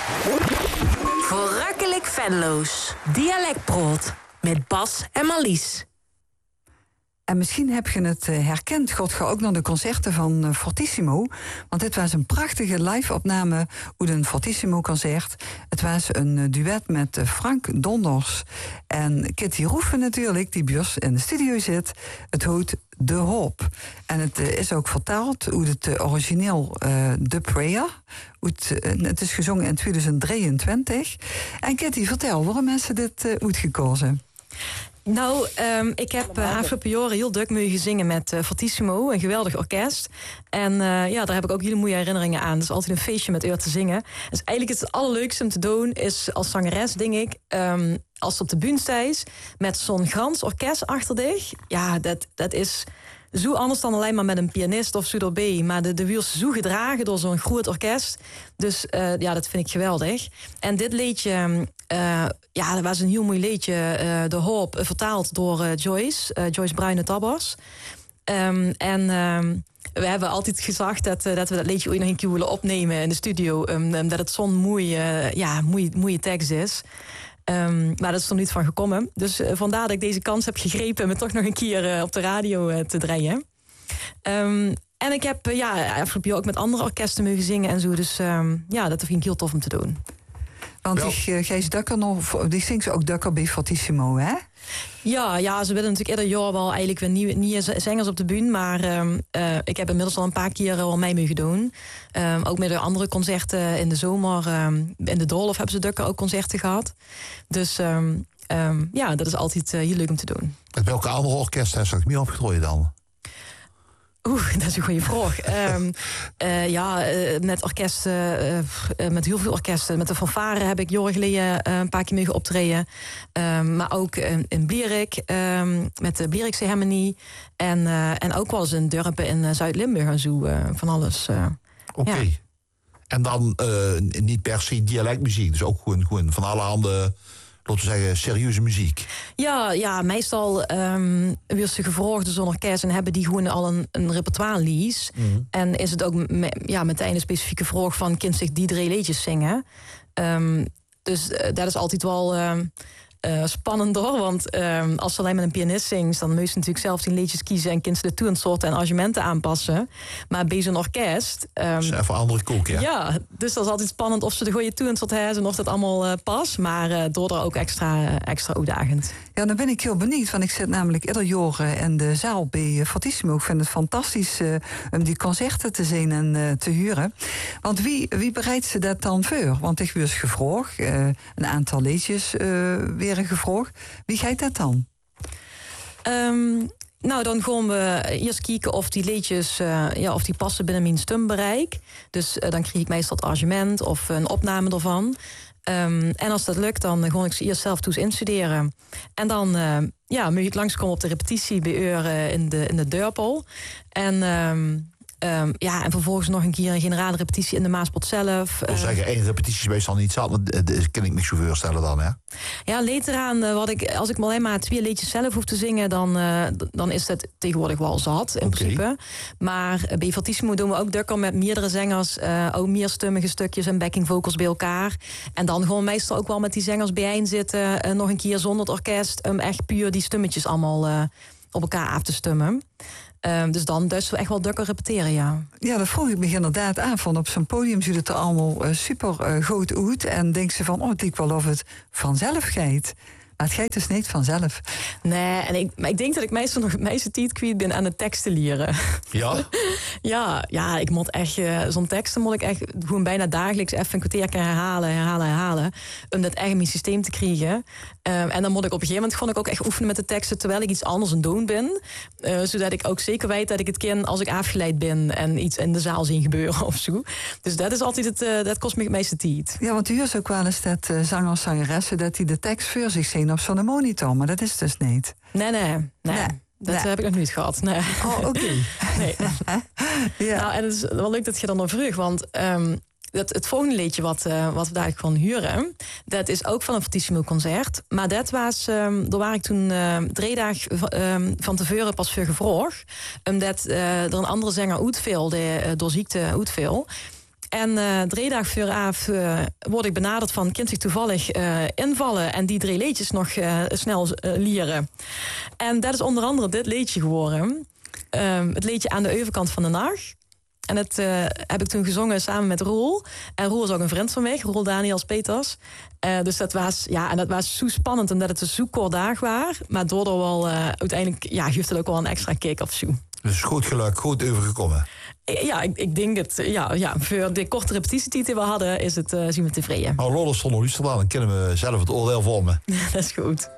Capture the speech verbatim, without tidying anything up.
Verrukkelijk Venlo's. Dialectbrood. Met Bas en Marlies. En misschien heb je het herkend. God, ga ook naar de concerten van Fortissimo. Want dit was een prachtige live-opname uit een Fortissimo-concert. Het was een duet met Frank Donders en Kitty Roefen natuurlijk, die bij ons in de studio zit. Het heet De Hoop. En het is ook vertaald uit het origineel uh, The Prayer. Uit, uh, het is gezongen in tweeduizend drieëntwintig. En Kitty, vertel, waarom hebben ze dit uh, uitgekozen? Nou, um, ik heb uh, afgelopen jaren heel druk mogen zingen met uh, Fortissimo, een geweldig orkest. En uh, ja, daar heb ik ook hele mooie herinneringen aan. Het is altijd een feestje met u te zingen. Dus eigenlijk is het allerleukste om te doen, is als zangeres, denk ik, um, als het op de bühne staat, met zo'n gans orkest achter zich. Ja, dat, dat is zo anders dan alleen maar met een pianist of zo erbij. Maar de, de wiels zo gedragen door zo'n groot orkest. Dus uh, ja, dat vind ik geweldig. En dit liedje, uh, ja, dat was een heel mooi liedje. Uh, De Hoop, uh, vertaald door uh, Joyce, uh, Joyce Bruine-Tabbers. Um, en um, we hebben altijd gezegd dat, uh, dat we dat liedje ooit nog een keer willen opnemen in de studio. Um, um, dat het zo'n mooie, uh, ja, mooie, mooie tekst is. Um, maar dat is er niet van gekomen. Dus uh, vandaar dat ik deze kans heb gegrepen om het toch nog een keer uh, op de radio uh, te draaien. Um, en ik heb uh, ja, afgelopen jaar ook met andere orkesten mogen zingen en zo. Dus um, ja, dat vind ik heel tof om te doen. Want die uh, Gijs Dukker nog, die zingt ze ook Dukker bij Fortissimo, hè? Ja, ja, ze willen natuurlijk ieder jaar wel eigenlijk weer nieuwe, nieuwe zangers op de bühne. Maar um, uh, ik heb inmiddels al een paar keer al mee mogen doen. Um, ook met de andere concerten in de zomer. Um, in de Doolhof hebben ze Dukker ook concerten gehad. Dus um, um, ja, dat is altijd uh, heel leuk om te doen. Met welke andere orkesten heb je meer opgetrooid dan? Oeh, dat is een goede vraag. um, uh, ja, uh, met orkesten, uh, uh, met heel veel orkesten. Met de fanfare heb ik jaren geleden uh, een paar keer mogen optreden. Um, maar ook uh, in Blierik, um, met de Blierikse Harmonie. En, uh, en ook wel eens in dorpen in uh, Zuid-Limburg en zo, uh, van alles. Uh, Oké. Okay. Ja. En dan uh, niet per se dialectmuziek, dus ook gewoon, gewoon van alle handen, laten we zeggen, serieuze muziek. Ja, ja, meestal um, wil ze gevraagd door zo'n orkest en hebben die gewoon al een, een repertoire lease. Mm-hmm. En is het ook me, ja, meteen een specifieke vraag van, kind zich die drie liedjes zingen? Um, dus uh, dat is altijd wel uh, uh, spannend hoor, want uh, als ze alleen met een pianist zingt, dan moet ze natuurlijk zelf die liedjes kiezen en kind ze de toonsoorten en arrangementen aanpassen. Maar bij zo'n orkest... Um, dat is even andere koek, ja. Ja, dus dat is altijd spannend of ze de goede toonsoort hebben en of dat allemaal uh, past. Maar uh, door er ook extra, uh, extra uitdagend. Ja, dan ben ik heel benieuwd, want ik zit namelijk ieder jaar in de zaal bij Fortissimo. Ik vind het fantastisch uh, om die concerten te zien en uh, te huren. Want wie, wie bereidt ze dat dan voor? Want ik was gevraagd, uh, een aantal liedjes uh, weer gevraagd. Wie gaat dat dan? Um, nou, dan gaan we eerst kijken of die liedjes uh, ja, of die passen binnen mijn stembereik. Dus uh, dan krijg ik meestal het arrangement of een opname ervan. Um, en als dat lukt, dan ga ik ze eerst zelf toes instuderen. En dan uh, ja, moet ik langskomen op de repetitie bij u uh, in de, in de Deurpol. En... Um, Um, ja, en vervolgens nog een keer een generale repetitie in de Maaspot zelf. Ik wil zeggen, één repetitie is meestal niet zat, dat kan ik me zo voorstellen dan, hè? Ja, later aan, uh, wat ik, als ik maar alleen maar twee liedjes zelf hoef te zingen, dan, uh, dan is dat tegenwoordig wel zat, in okay. principe. Maar uh, bij Fortissimo doen we ook dukker met meerdere zangers, uh, ook meerstummige stukjes en backing vocals bij elkaar. En dan gewoon meestal ook wel met die zangers bijeen zitten, uh, nog een keer zonder het orkest, um, echt puur die stummetjes allemaal uh, op elkaar af te stummen. Um, dus dan dus we echt wel dukker repeteren, ja. Ja, dat vroeg ik me inderdaad aan. Van op zo'n podium ziet het er allemaal uh, super uh, goed uit. En denk ze van, oh, het lijkt wel of het vanzelf gaat. Maar het gaat dus niet vanzelf. Nee, en ik, maar ik denk dat ik meestal nog het meeste tijd kwijt ben aan de teksten leren. Ja? ja, ja, ik moet echt, uh, zo'n teksten moet ik echt gewoon bijna dagelijks even een kwartier herhalen, herhalen, herhalen. Om dat echt in mijn systeem te krijgen. Um, en dan moet ik op een gegeven moment gewoon ik ook echt oefenen met de teksten terwijl ik iets anders aan het doen ben. Uh, zodat ik ook zeker weet dat ik het ken als ik afgeleid ben en iets in de zaal zien gebeuren of zo. Dus dat is altijd het, uh, dat kost me het meeste tijd. Ja, want u is ook wel eens dat uh, zangers, zangeressen, dat die de tekst voor zich zien op zo'n monitor, maar dat is dus niet. Nee, nee, nee. nee. Dat nee. heb ik nog niet gehad. Nee. Oh, oké. Okay. nee. ja. Nou, en het is wel leuk dat je dan nog vroeg, want um, het, het volgende liedje wat, uh, wat we daar gewoon huren, dat is ook van een Fortissimo concert. Maar dat was, um, daar waar ik toen uh, drie dagen um, van tevoren pas voor gevraagd, omdat uh, er een andere zanger uitviel, die uh, door ziekte uitviel. En uh, drie dagen vooraf uh, word ik benaderd van... kind zich toevallig uh, invallen en die drie liedjes nog uh, snel uh, lieren. En dat is onder andere dit liedje geworden. Um, het liedje Aan de overkant van de nacht. En dat uh, heb ik toen gezongen samen met Roel. En Roel is ook een vriend van mij, Roel Daniels Peters. Uh, dus dat was, ja, en dat was zo spannend omdat het een zo kort dag was. Maar doordat wel uh, uiteindelijk, ja, geeft het ook wel een extra kick of zo. Dus goed geluk, goed overgekomen. Ja, ik, ik denk het. Ja, ja, voor de korte repetitietijd die we hadden, is het, uh, zien we tevreden. Nou, Lolle stond nog luisteren, dan kunnen we zelf het oordeel vormen. Dat is goed.